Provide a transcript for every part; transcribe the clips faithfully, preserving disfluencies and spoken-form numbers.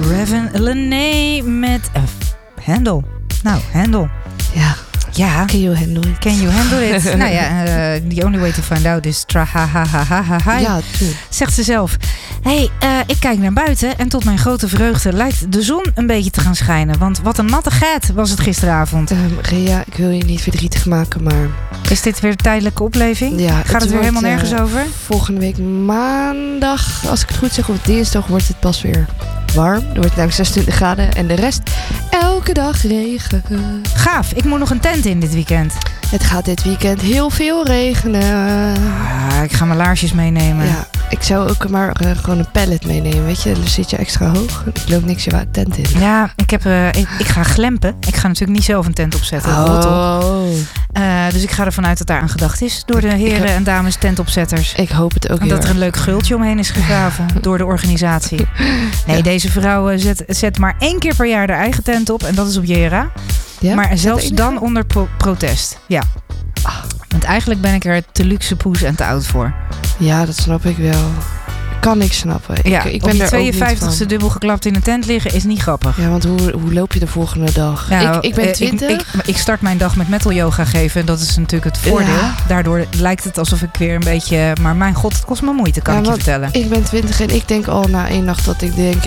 Raven Lené met uh, Handle. Nou, Handle. Ja. Ja. Can you handle it? Can you handle it? Nou ja, uh, the only way to find out is tra ha ha ha ha ha ha. Ja, true. Zegt ze zelf. Hé, hey, uh, ik kijk naar buiten en tot mijn grote vreugde lijkt de zon een beetje te gaan schijnen. Want wat een natte gaat was het gisteravond. Uh, Rea, ik wil je niet verdrietig maken, maar... Is dit weer een tijdelijke opleving? Ja, Gaat het, het weer wordt, helemaal nergens uh, over? Volgende week maandag, als ik het goed zeg, of dinsdag wordt het pas weer warm. Er wordt namelijk zesentwintig graden en de rest elke dag regen. Gaaf, ik moet nog een tent in dit weekend. Het gaat dit weekend heel veel regenen. Ah, ik ga mijn laarsjes meenemen. Ja, ik zou ook maar uh, gewoon een pallet meenemen, weet je. Dan zit je extra hoog. Ik loop niks je tent in. Ja, ik, heb, uh, ik, ik ga glempen. Ik ga natuurlijk niet zelf een tent opzetten. Oh. Uh, dus ik ga ervan uit dat daar aan gedacht is door de heren ik, en dames tentopzetters. Ik hoop het ook. En dat er een leuk gultje omheen is gegraven door de organisatie. Nee, ja. Deze vrouw zet, zet maar één keer per jaar haar eigen tent op. En dat is op Jera. Ja? Maar zelfs dan onder pro- protest. Ja. Ah. Want eigenlijk ben ik er te luxe poes en te oud voor. Ja, dat snap ik wel. Kan ik snappen. Ja, ik, ik op ben je tweeënvijftigste dubbel geklapt in een tent liggen is niet grappig. Ja, want hoe, hoe loop je de volgende dag? Nou, ik, ik ben twintig. Ik, ik, ik start mijn dag met metal yoga geven. En dat is natuurlijk het voordeel. Ja. Daardoor lijkt het alsof ik weer een beetje... Maar mijn god, het kost me moeite, kan ja, ik je vertellen. Ik ben twintig en ik denk al na één nacht dat ik denk...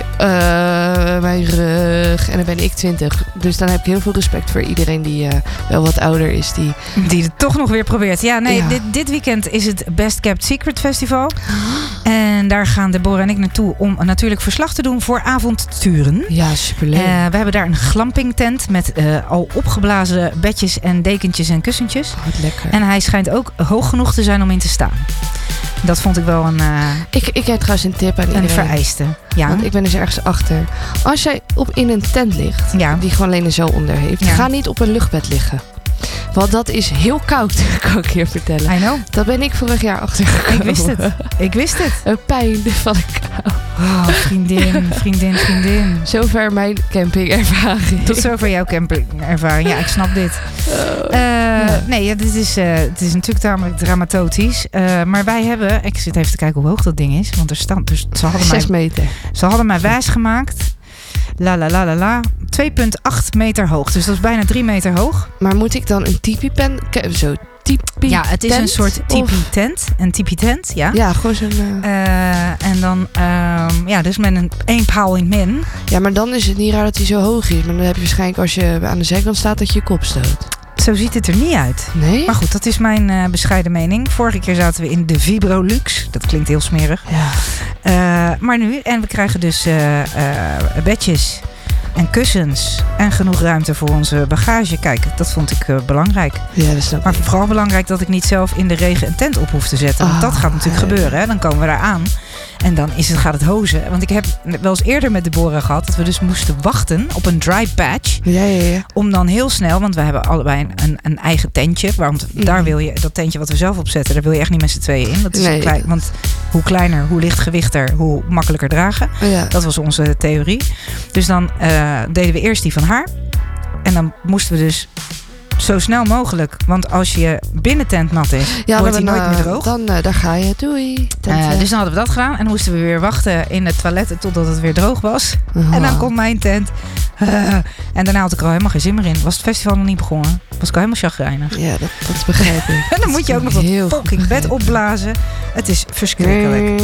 Uh, mijn rug. En dan ben ik twintig. Dus dan heb ik heel veel respect voor iedereen die uh, wel wat ouder is. Die, die het toch nog weer probeert. Ja, nee, ja. Dit, dit weekend is het Best Kept Secret Festival. En daar gaan Deborah en ik naartoe om natuurlijk verslag te doen voor avonturen. Ja, superleuk. Uh, we hebben daar een glampingtent met uh, al opgeblazen bedjes en dekentjes en kussentjes. Oh, wat lekker. En hij schijnt ook hoog genoeg te zijn om in te staan. Dat vond ik wel een... Uh, ik, ik heb trouwens een tip aan iedereen. Een vereiste. Ja. Want ik ben dus ergens achter. Als jij op in een tent ligt, ja. die gewoon alleen een zo onder heeft, ja. ga niet op een luchtbed liggen. Want dat is heel koud, kan ik je vertellen. I know. Dat ben ik vorig jaar achtergekomen. Ik wist het. Ik wist het. Een pijn van de kou. Oh, vriendin, vriendin, vriendin. Zover mijn campingervaring. Tot zover jouw campingervaring. Ja, ik snap dit. Uh, ja. Nee, ja, dit is, uh, het is natuurlijk tamelijk dramatotisch. Uh, maar wij hebben... Ik zit even te kijken hoe hoog dat ding is. Want er staan... Dus ze hadden Zes mij, meter. Ze hadden mij wijsgemaakt. La la la la la. twee komma acht meter hoog. Dus dat is bijna drie meter hoog. Maar moet ik dan een tipi-pen... Zo, tipi Ja, het is tent, een soort tipi-tent. Een tipi-tent, ja. Ja, gewoon zo'n... Uh... Uh, en dan... Uh, ja, dus met een één paal in min. Ja, maar dan is het niet raar dat hij zo hoog is. Maar dan heb je waarschijnlijk als je aan de zijkant staat dat je je kop stoot. Zo ziet het er niet uit. Nee? Maar goed, dat is mijn uh, bescheiden mening. Vorige keer zaten we in de Vibrolux. Dat klinkt heel smerig. Ja. Uh, maar nu, en we krijgen dus uh, uh, bedjes en kussens en genoeg ruimte voor onze bagage. Kijk, dat vond ik uh, belangrijk. Ja, dat snap ik. Maar vooral belangrijk dat ik niet zelf in de regen een tent op hoef te zetten. Want oh, dat gaat natuurlijk ja. gebeuren. Hè? Dan komen we daar aan. En dan is het, gaat het hozen. Want ik heb wel eens eerder met Deborah gehad dat we dus moesten wachten op een dry patch. Ja, ja, ja. Om dan heel snel, want we hebben allebei een, een, een eigen tentje. Want mm. daar wil je, dat tentje wat we zelf opzetten, daar wil je echt niet met z'n tweeën in. Dat is nee. klein, want hoe kleiner, hoe lichtgewichter, hoe makkelijker dragen. Ja. Dat was onze theorie. Dus dan uh, deden we eerst die van haar. En dan moesten we dus zo snel mogelijk. Want als je binnentent nat is, ja, wordt hij nooit uh, meer droog. Dan, uh, daar ga je. Doei. Uh, dus dan hadden we dat gedaan. En dan moesten we weer wachten in het toilet totdat het weer droog was. Uh-huh. En dan komt mijn tent. Uh, en daarna had ik er al helemaal geen zin meer in. Was het festival nog niet begonnen. Was ik al helemaal chagrijnig. Ja, dat, dat begrijp ik. En dan moet je ook nog dat fucking bed opblazen. Het is verschrikkelijk.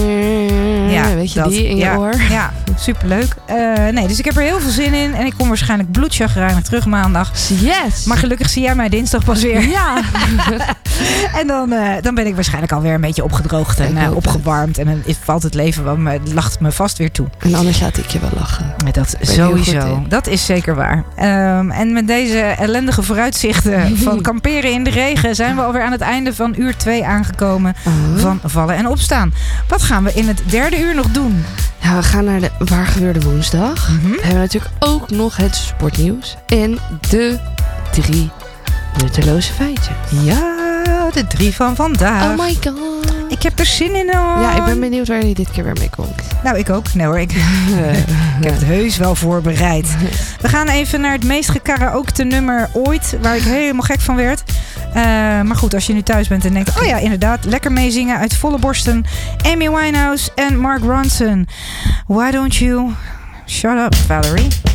Ja, weet je dat, die in je ja, oor? Ja, superleuk. Uh, nee, dus ik heb er heel veel zin in. En ik kom waarschijnlijk bloedchagrijnig terug maandag. Yes! Maar gelukkig zie jij mij dinsdag pas weer. Ja! En dan, uh, dan ben ik waarschijnlijk alweer een beetje opgedroogd en uh, opgewarmd. En dan valt het leven wel, me, lacht me vast weer toe. En anders laat ik je wel lachen. Dat sowieso. Dat is zeker waar. Um, en met deze ellendige vooruitzichten van kamperen in de regen zijn we alweer aan het einde van uur twee aangekomen uh-huh. van Vallen en Opstaan. Wat gaan we in het derde uur nog doen? Ja, we gaan naar de Waar Gebeurde Woensdag. Mm-hmm. We hebben natuurlijk ook nog het sportnieuws. En de drie nutteloze feitjes. Ja, de drie van vandaag. Oh my god. Ik heb er zin in hoor. Ja, ik ben benieuwd waar je dit keer weer mee komt. Nou, ik ook. Nee hoor, ik, ik heb het heus wel voorbereid. We gaan even naar het meest gekaraoke nummer ooit, waar ik helemaal gek van werd. Uh, maar goed, als je nu thuis bent en denkt, oh ja, inderdaad, lekker meezingen uit volle borsten. Amy Winehouse en Mark Ronson. Why don't you Shut up, Valerie.